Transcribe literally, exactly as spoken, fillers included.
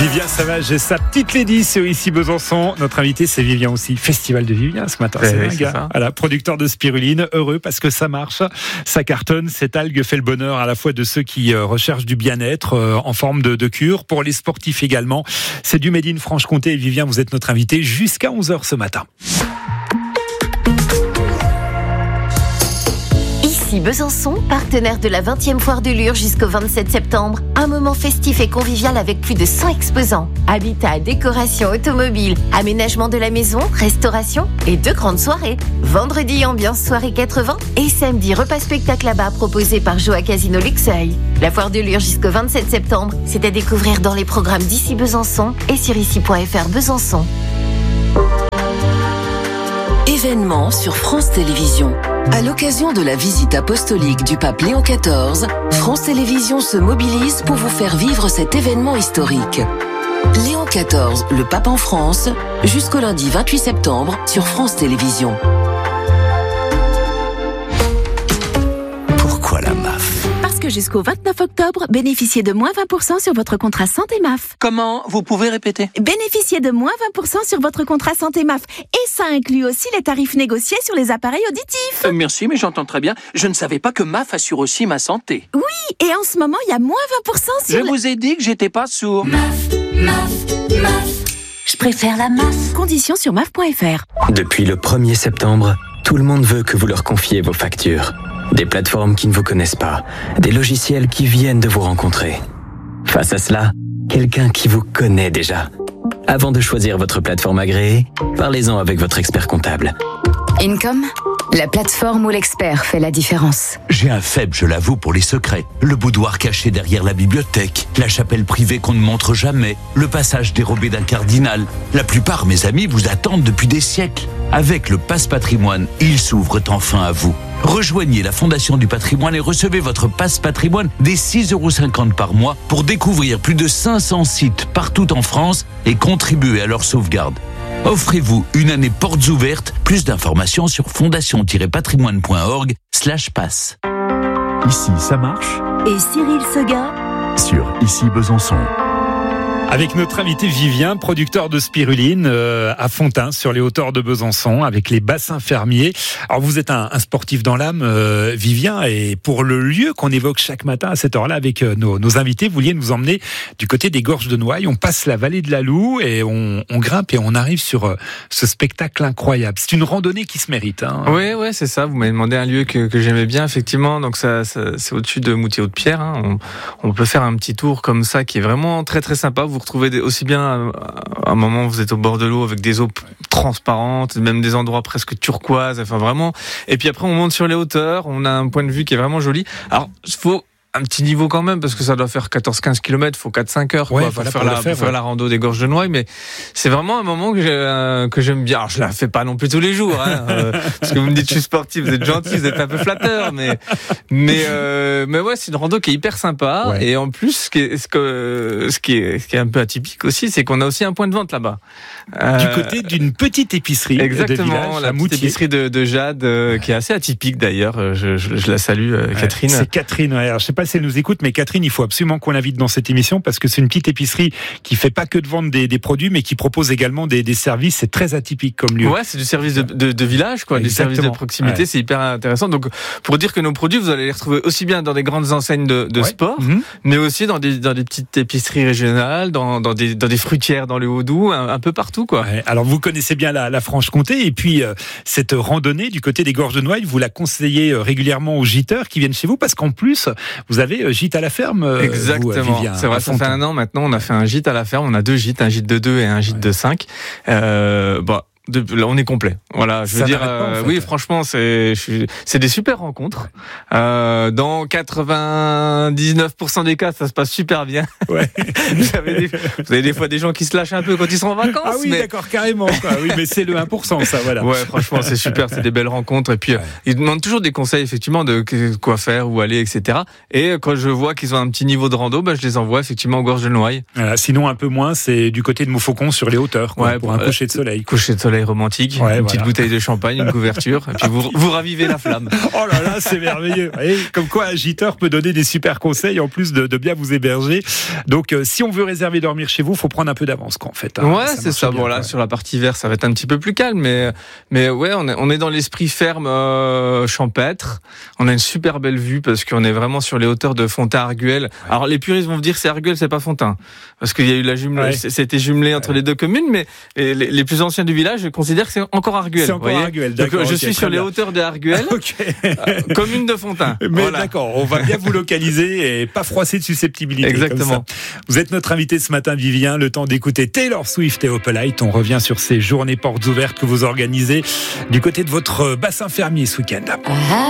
Vivien Savage et sa petite Lady, c'est ici Besançon. Notre invité, c'est Vivien aussi. Festival de Vivien ce matin. Eh c'est oui, dingue. c'est ça. Voilà, producteur de spiruline, heureux parce que ça marche, ça cartonne. Cette algue fait le bonheur à la fois de ceux qui euh, recherchent du bien-être euh, en forme de, de cure, pour les sportifs également. C'est du Made in Franche-Comté. Et Vivien, vous êtes notre invité jusqu'à onze heures ce matin. Ici Besançon, partenaire de la vingtième foire de Lure jusqu'au vingt-sept septembre. Un moment festif et convivial avec plus de cent exposants. Habitat, décoration automobile, aménagement de la maison, restauration et deux grandes soirées. Vendredi, ambiance soirée quatre-vingts et samedi, repas spectacle là-bas proposé par Joa Casino Luxeuil. La foire de Lure jusqu'au vingt-sept septembre, c'est à découvrir dans les programmes d'Ici Besançon et sur ici point f r Besançon. Événement sur France Télévisions. À l'occasion de la visite apostolique du pape Léon quatorze, France Télévisions se mobilise pour vous faire vivre cet événement historique. Léon quatorze, le pape en France, jusqu'au lundi vingt-huit septembre sur France Télévisions. Pourquoi la M A F ? Parce que jusqu'au vingt-neuf octobre, bénéficiez de moins vingt pour cent sur votre contrat santé M A F. Comment ? Vous pouvez répéter ? Bénéficiez de moins vingt pour cent sur votre contrat santé M A F. Et ça inclut aussi les tarifs négociés sur les appareils auditifs. Euh, merci, mais j'entends très bien. Je ne savais pas que M A F assure aussi ma santé. Oui, et en ce moment, il y a moins vingt pour cent sur... Je le... vous ai dit que j'étais pas sourd. M A F, M A F, M A F. Je préfère la M A F. Conditions sur M A F point f r. Depuis le premier septembre, tout le monde veut que vous leur confiez vos factures. Des plateformes qui ne vous connaissent pas, des logiciels qui viennent de vous rencontrer. Face à cela, quelqu'un qui vous connaît déjà. Avant de choisir votre plateforme agréée, parlez-en avec votre expert comptable. Income, la plateforme où l'expert fait la différence. J'ai un faible, je l'avoue, pour les secrets. Le boudoir caché derrière la bibliothèque, la chapelle privée qu'on ne montre jamais, le passage dérobé d'un cardinal. La plupart, mes amis, vous attendent depuis des siècles. Avec le Passe Patrimoine, ils s'ouvrent enfin à vous. Rejoignez la Fondation du Patrimoine et recevez votre Passe Patrimoine dès six euros cinquante par mois pour découvrir plus de cinq cents sites partout en France et contribuer à leur sauvegarde. Offrez-vous une année portes ouvertes. Plus d'informations sur fondation-patrimoine point org slash passe. Ici, ça marche. Et Cyril Seguin Sur Ici Besançon. Avec notre invité Vivien, producteur de spiruline euh, à Fontains, sur les hauteurs de Besançon, avec les bassins fermiers. Alors vous êtes un, un sportif dans l'âme, euh, Vivien, et pour le lieu qu'on évoque chaque matin à cette heure-là avec euh, nos, nos invités, vous vouliez nous emmener du côté des Gorges de Noailles. On passe la vallée de la Loue et on, on grimpe et on arrive sur euh, ce spectacle incroyable. C'est une randonnée qui se mérite. Hein. Oui, ouais, c'est ça. Vous m'avez demandé un lieu que, que j'aimais bien, effectivement. Donc ça, ça c'est au-dessus de Moutier-Haute-Pierre. Hein. On, on peut faire un petit tour comme ça qui est vraiment très très sympa. Vous retrouvez des, aussi bien à un moment où vous êtes au bord de l'eau avec des eaux transparentes, même des endroits presque turquoises. Enfin vraiment. Et puis après on monte sur les hauteurs. On a un point de vue qui est vraiment joli. Alors il faut un petit niveau quand même, parce que ça doit faire quatorze quinze kilomètres, il faut quatre cinq heures quoi, ouais, pour, voilà, faire, pour, la, faire, pour faire ouais. la rando des Gorges de Noailles, mais c'est vraiment un moment que, j'ai, euh, que j'aime bien. Alors je la fais pas non plus tous les jours, hein, euh, parce que vous me dites que je suis sportif, vous êtes gentil, vous êtes un peu flatteur, mais, mais, euh, mais ouais, c'est une rando qui est hyper sympa, ouais. Et en plus, ce qui est, ce que, ce qui est, ce qui est un peu atypique aussi, c'est qu'on a aussi un point de vente là-bas. Euh, du côté d'une petite épicerie. Exactement, de village, la petite épicerie de, de Jade, euh, qui est assez atypique d'ailleurs, je, je, je la salue, euh, Catherine. Ouais, c'est Catherine, ouais. Alors, je sais pas si elle nous écoute, mais Catherine, il faut absolument qu'on l'invite dans cette émission parce que c'est une petite épicerie qui fait pas que de vendre des, des produits, mais qui propose également des, des services. C'est très atypique comme lieu. Ouais, c'est du service de, de, de village, quoi, Exactement. Du service de proximité. Ouais. C'est hyper intéressant. Donc, pour dire que nos produits, vous allez les retrouver aussi bien dans des grandes enseignes de, de ouais. sport, mmh. mais aussi dans des, dans des petites épiceries régionales, dans, dans des, dans des fruitières dans le Haut-Doubs, un, un peu partout, quoi. Ouais. Alors, vous connaissez bien la, la Franche-Comté, et puis euh, cette randonnée du côté des Gorges de Noailles, vous la conseillez régulièrement aux gîteurs qui viennent chez vous, parce qu'en plus, vous avez euh, gîte à la ferme. Euh, Exactement, Vivien, c'est vrai, ça fait un an maintenant, on a fait un gîte à la ferme, on a deux gîtes, un gîte de deux et un gîte ouais. de cinq. Euh, bah, de, là, on est complet. Voilà, je veux ça dire, pas, euh, en fait. oui, franchement, c'est, je suis, c'est des super rencontres. Euh, dans quatre-vingt-dix-neuf pour cent des cas, ça se passe super bien. Ouais. vous, avez des, vous avez des fois des gens qui se lâchent un peu quand ils sont en vacances. Ah oui, mais... d'accord, carrément. Quoi. Oui, mais c'est le un pour cent, ça, voilà. Ouais, franchement, c'est super, c'est des belles rencontres. Et puis, ouais. euh, ils demandent toujours des conseils, effectivement, de quoi faire, où aller, et cetera. Et quand je vois qu'ils ont un petit niveau de rando, bah, je les envoie effectivement aux Gorges de Noailles. Voilà, sinon, un peu moins, c'est du côté de Montfaucon sur les hauteurs, quoi, ouais, pour un euh, coucher de soleil. Coucher de soleil. soleil romantique, Ouais, une voilà. petite bouteille de champagne, une couverture, et puis vous, vous ravivez la flamme. Oh là là, c'est merveilleux. Et comme quoi, un giteur peut donner des super conseils en plus de, de bien vous héberger. Donc, euh, si on veut réserver dormir chez vous, faut prendre un peu d'avance, quoi, en fait. Hein. Ouais, Ça c'est marche ça. bien, Bon, là, ouais. sur la partie vert, ça va être un petit peu plus calme, mais, mais ouais, on est, on est dans l'esprit ferme, euh, champêtre. On a une super belle vue parce qu'on est vraiment sur les hauteurs de Fontaine-Arguelles. Alors, les puristes vont vous dire c'est Arguelles, c'est pas Fontaine. Parce qu'il y a eu la jumelée, Ouais. c'était jumelé entre Ouais. les deux communes, mais les, les plus anciens du village considèrent que c'est encore Arguelles. C'est encore vous voyez. Arguelles, Donc, d'accord, je ok, suis très sur les bien. hauteurs de Arguelles, Ok. euh, commune de Fontaine. Mais Voilà. d'accord, on va bien vous localiser et pas froisser de susceptibilité. Exactement. Comme ça. Vous êtes notre invité ce matin, Vivien. Le temps d'écouter Taylor Swift et Opelite. On revient sur ces journées portes ouvertes que vous organisez du côté de votre bassin fermier ce week-end.